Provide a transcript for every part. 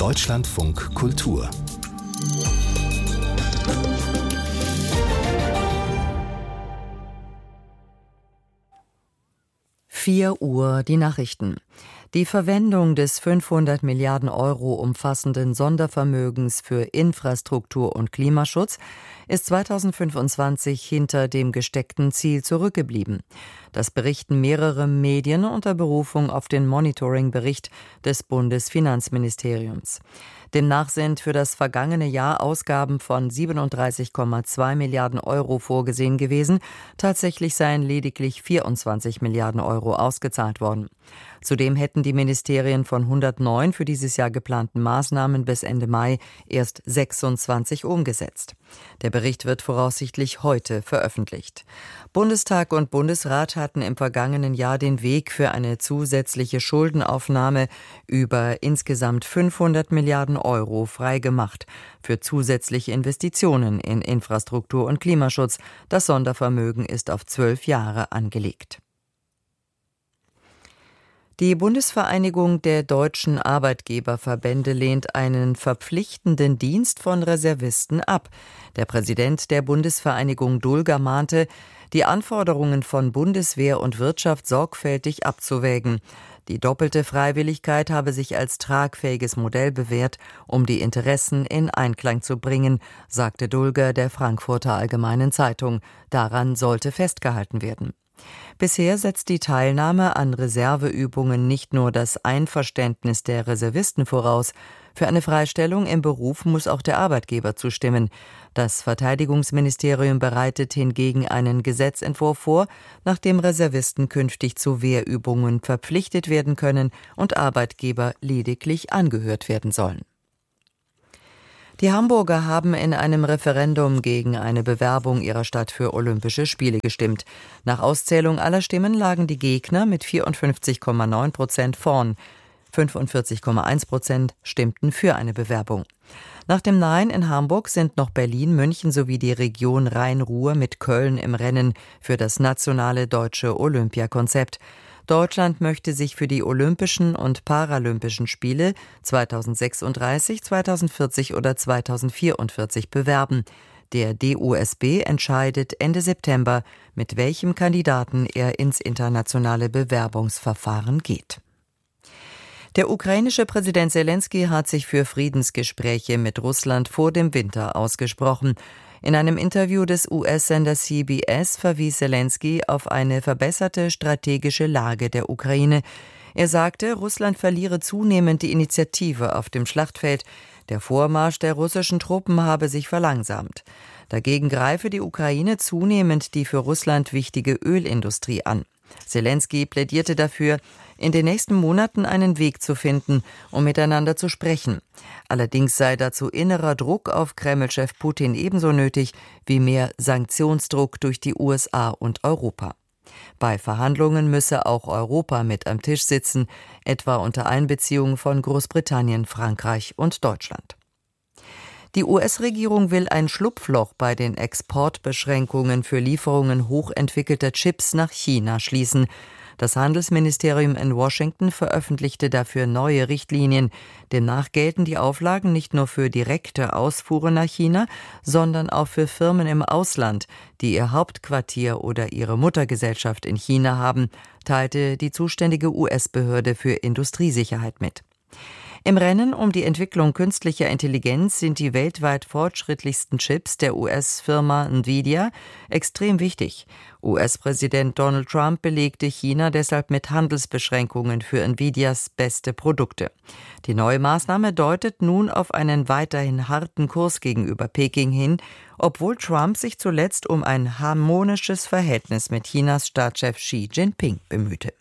Deutschlandfunk Kultur. 4 Uhr, die Nachrichten. Die Verwendung des 500 Milliarden Euro umfassenden Sondervermögens für Infrastruktur und Klimaschutz ist 2025 hinter dem gesteckten Ziel zurückgeblieben. Das berichten mehrere Medien unter Berufung auf den Monitoring-Bericht des Bundesfinanzministeriums. Demnach sind für das vergangene Jahr Ausgaben von 37,2 Milliarden Euro vorgesehen gewesen. Tatsächlich seien lediglich 24 Milliarden Euro ausgezahlt worden. Zudem hätten die Ministerien von 109 für dieses Jahr geplanten Maßnahmen bis Ende Mai erst 26 umgesetzt. Der Bericht wird voraussichtlich heute veröffentlicht. Bundestag und Bundesrat hatten im vergangenen Jahr den Weg für eine zusätzliche Schuldenaufnahme über insgesamt 500 Milliarden Euro freigemacht für zusätzliche Investitionen in Infrastruktur und Klimaschutz. Das Sondervermögen ist auf 12 Jahre angelegt. Die Bundesvereinigung der deutschen Arbeitgeberverbände lehnt einen verpflichtenden Dienst von Reservisten ab. Der Präsident der Bundesvereinigung Dulger mahnte, die Anforderungen von Bundeswehr und Wirtschaft sorgfältig abzuwägen. Die doppelte Freiwilligkeit habe sich als tragfähiges Modell bewährt, um die Interessen in Einklang zu bringen, sagte Dulger der Frankfurter Allgemeinen Zeitung. Daran sollte festgehalten werden. Bisher setzt die Teilnahme an Reserveübungen nicht nur das Einverständnis der Reservisten voraus. Für eine Freistellung im Beruf muss auch der Arbeitgeber zustimmen. Das Verteidigungsministerium bereitet hingegen einen Gesetzentwurf vor, nach dem Reservisten künftig zu Wehrübungen verpflichtet werden können und Arbeitgeber lediglich angehört werden sollen. Die Hamburger haben in einem Referendum gegen eine Bewerbung ihrer Stadt für Olympische Spiele gestimmt. Nach Auszählung aller Stimmen lagen die Gegner mit 54,9% vorn. 45,1% stimmten für eine Bewerbung. Nach dem Nein in Hamburg sind noch Berlin, München sowie die Region Rhein-Ruhr mit Köln im Rennen für das nationale deutsche Olympiakonzept. Deutschland möchte sich für die Olympischen und Paralympischen Spiele 2036, 2040 oder 2044 bewerben. Der DOSB entscheidet Ende September, mit welchem Kandidaten er ins internationale Bewerbungsverfahren geht. Der ukrainische Präsident Selenskyj hat sich für Friedensgespräche mit Russland vor dem Winter ausgesprochen. In einem Interview des US-Senders CBS verwies Selenskyj auf eine verbesserte strategische Lage der Ukraine. Er sagte, Russland verliere zunehmend die Initiative auf dem Schlachtfeld. Der Vormarsch der russischen Truppen habe sich verlangsamt. Dagegen greife die Ukraine zunehmend die für Russland wichtige Ölindustrie an. Selenskyj plädierte dafür, in den nächsten Monaten einen Weg zu finden, um miteinander zu sprechen. Allerdings sei dazu innerer Druck auf Kreml-Chef Putin ebenso nötig wie mehr Sanktionsdruck durch die USA und Europa. Bei Verhandlungen müsse auch Europa mit am Tisch sitzen, etwa unter Einbeziehung von Großbritannien, Frankreich und Deutschland. Die US-Regierung will ein Schlupfloch bei den Exportbeschränkungen für Lieferungen hochentwickelter Chips nach China schließen. Das Handelsministerium in Washington veröffentlichte dafür neue Richtlinien. Demnach gelten die Auflagen nicht nur für direkte Ausfuhren nach China, sondern auch für Firmen im Ausland, die ihr Hauptquartier oder ihre Muttergesellschaft in China haben, teilte die zuständige US-Behörde für Industriesicherheit mit. Im Rennen um die Entwicklung künstlicher Intelligenz sind die weltweit fortschrittlichsten Chips der US-Firma Nvidia extrem wichtig. US-Präsident Donald Trump belegte China deshalb mit Handelsbeschränkungen für Nvidias beste Produkte. Die neue Maßnahme deutet nun auf einen weiterhin harten Kurs gegenüber Peking hin, obwohl Trump sich zuletzt um ein harmonisches Verhältnis mit Chinas Staatschef Xi Jinping bemühte.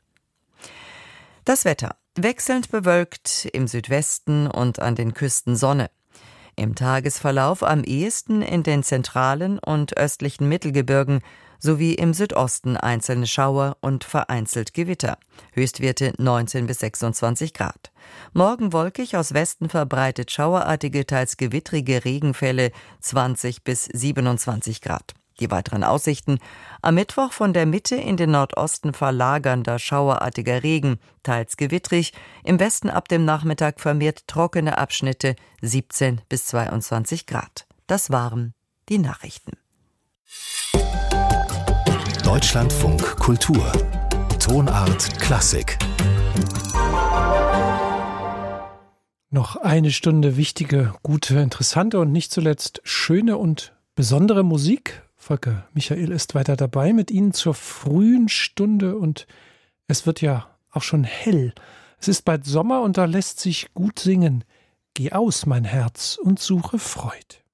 Das Wetter. Wechselnd bewölkt, im Südwesten und an den Küsten Sonne. Im Tagesverlauf am ehesten in den zentralen und östlichen Mittelgebirgen sowie im Südosten einzelne Schauer und vereinzelt Gewitter. Höchstwerte 19 bis 26 Grad. Morgen wolkig, aus Westen verbreitet schauerartige, teils gewittrige Regenfälle 20 bis 27 Grad. Die weiteren Aussichten: am Mittwoch von der Mitte in den Nordosten verlagernder, schauerartiger Regen, teils gewittrig, im Westen ab dem Nachmittag vermehrt trockene Abschnitte, 17 bis 22 Grad. Das waren die Nachrichten. Deutschlandfunk Kultur. Tonart Klassik. Noch eine Stunde wichtige, gute, interessante und nicht zuletzt schöne und besondere Musik. Volker Michael ist weiter dabei mit Ihnen zur frühen Stunde und es wird ja auch schon hell. Es ist bald Sommer und da lässt sich gut singen. Geh aus, mein Herz, und suche Freud.